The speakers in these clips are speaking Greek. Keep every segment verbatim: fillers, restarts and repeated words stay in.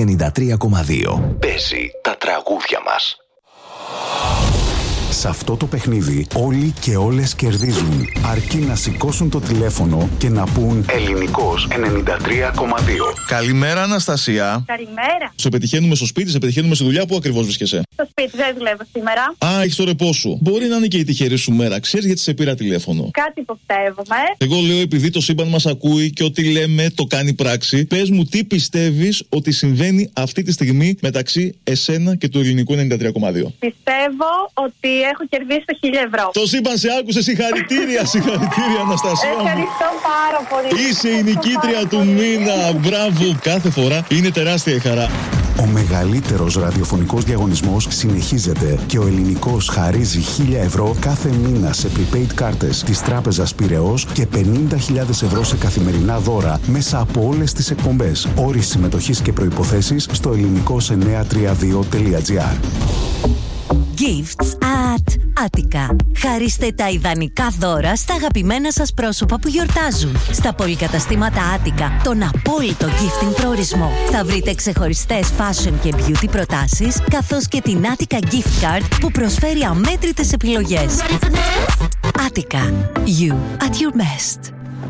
ενενήντα τρία κόμμα δύο. Παίζει τα τραγούδια μας. Σε αυτό το παιχνίδι όλοι και όλες κερδίζουν, αρκεί να σηκώσουν το τηλέφωνο και να πούν Ελληνικός ενενήντα τρία κόμμα δύο. Καλημέρα, Αναστασία. Καλημέρα. Σε πετυχαίνουμε στο σπίτι, σε πετυχαίνουμε στη δουλειά. Πού ακριβώς βρίσκεσαι? Στο σπίτι, δεν δουλεύω σήμερα. Α, έχεις το ρεπό σου. Μπορεί να είναι και η τυχερή σου μέρα. Ξέρεις γιατί σε πήρα τηλέφωνο? Κάτι υποψεύομαι. Εγώ λέω, επειδή το σύμπαν μας ακούει και ό,τι λέμε το κάνει πράξη, πες μου τι πιστεύεις ότι συμβαίνει αυτή τη στιγμή μεταξύ εσένα και του Ελληνικού ενενήντα τρία κόμμα δύο. Πιστεύω ότι έχω κερδίσει το χίλια ευρώ. Το σύμπαν σε άκουσε, συγχαρητήρια, συγχαρητήρια, Αναστασία. Ευχαριστώ πάρα πολύ. Είσαι η νικήτρια του μήνα. Μπράβο, κάθε φορά είναι τεράστια η χαρά. Ο μεγαλύτερος ραδιοφωνικός διαγωνισμός συνεχίζεται και ο Ελληνικός χαρίζει χίλια ευρώ κάθε μήνα σε prepaid κάρτες της τράπεζας Πειραιώς και πενήντα χιλιάδες ευρώ σε καθημερινά δώρα μέσα από όλες τις εκπομπές. Όροι συμμετοχής και προϋποθέσεις στο ελληνικός εννιακόσια τριάντα δύο τελεία τζι άρ. Gifts at Attica. Χαρίστε τα ιδανικά δώρα στα αγαπημένα σας πρόσωπα που γιορτάζουν. Στα πολυκαταστήματα Attica, τον απόλυτο gifting προορισμό. Θα βρείτε ξεχωριστές fashion και beauty προτάσεις, καθώς και την Attica Gift Card που προσφέρει αμέτρητες επιλογές. Attica. You at your best.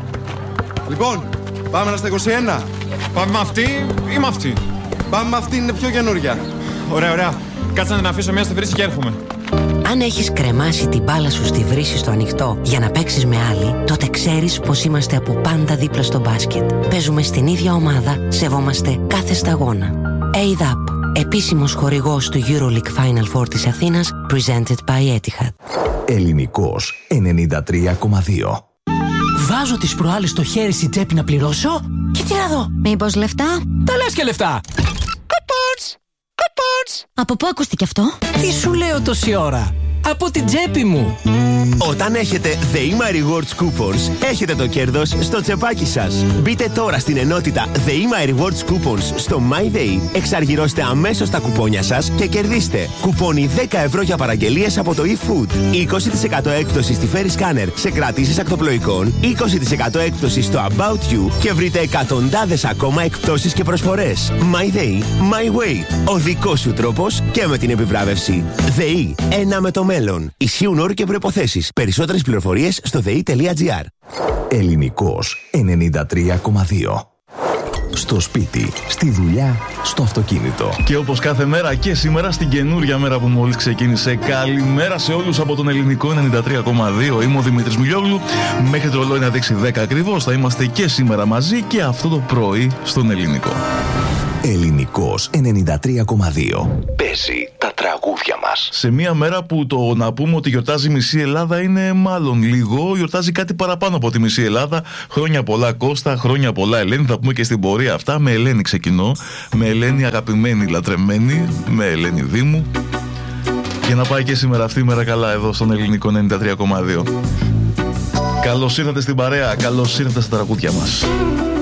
Λοιπόν, πάμε να στα είκοσι ένα. Πάμε με αυτή ή με αυτή? Πάμε με αυτή, είναι πιο καινούρια. Ωραία, ωραία. Κάτσε να αφήσω μια στη βρύση και έρχομαι. Αν έχεις κρεμάσει την μπάλα σου στη βρύση στο ανοιχτό για να παίξεις με άλλη, τότε ξέρεις πως είμαστε από πάντα δίπλα στο μπάσκετ. Παίζουμε στην ίδια ομάδα, σεβόμαστε κάθε σταγόνα. έι δι έι πι, επίσημος χορηγός του EuroLeague Final Four της Αθήνας, presented by Etihad. Ελληνικός ενενήντα τρία κόμμα δύο. Βάζω τις προάλλες στο χέρι στην τσέπη να πληρώσω και τι να δω. Μήπως λεφτά? Τα λες και λεφτά. Coupons! Coupons! Από πού ακούστηκε αυτό? Τι σου λέω τόση ώρα? Από την τσέπη μου. Όταν έχετε The Ima Rewards Coupons, έχετε το κέρδος στο τσεπάκι σας. Μπείτε τώρα στην ενότητα The Ima Rewards Coupons στο MyDay, εξαργυρώστε αμέσως τα κουπόνια σας και κερδίστε κουπόνι δέκα ευρώ για παραγγελίες από το eFood, είκοσι τοις εκατό έκπτωση στη Ferry Scanner σε κρατήσεις ακτοπλοϊκών, είκοσι τοις εκατό έκπτωση στο About You και βρείτε εκατοντάδες ακόμα εκπτώσεις και προσφορές. MyDay, My Way. Ο δικός σου τρόπος και με την επιβράβευση. ΔΕΗ, ένα με το μέλλον. Ισχύουν όροι και προϋποθέσεις. Περισσότερες πληροφορίες στο δεη τελεία τζι άρ. Ελληνικός ενενήντα τρία κόμμα δύο. Στο σπίτι, στη δουλειά, στο αυτοκίνητο. Και όπως κάθε μέρα και σήμερα στην καινούρια μέρα που μόλις ξεκίνησε, καλημέρα σε όλους από τον Ελληνικό ενενήντα τρία κόμμα δύο. Είμαι ο Δημήτρης Μιλιόγλου. Μέχρι το ρολόι να δείξει δέκα ακριβώς θα είμαστε και σήμερα μαζί και αυτό το πρωί στον Ελληνικό. Ελληνικός ενενήντα τρία κόμμα δύο. Παίζει τα τραγούδια μας. Σε μια μέρα που το να πούμε ότι γιορτάζει μισή Ελλάδα είναι μάλλον λίγο, γιορτάζει κάτι παραπάνω από τη μισή Ελλάδα. Χρόνια πολλά Κώστα, χρόνια πολλά Ελένη. Θα πούμε και στην πορεία αυτά. Με Ελένη ξεκινώ. Με Ελένη αγαπημένη, λατρεμένη. Με Ελένη Δήμου. Για να πάει και σήμερα αυτή η μέρα καλά εδώ στον Ελληνικό ενενήντα τρία κόμμα δύο. Καλώς ήρθατε στην παρέα, καλώς ήρθατε στα τραγούδια μας.